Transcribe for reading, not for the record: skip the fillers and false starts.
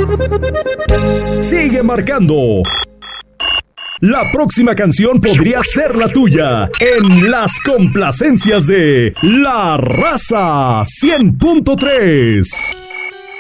Sigue marcando. La próxima canción podría ser la tuya en las complacencias de La Raza 100.3.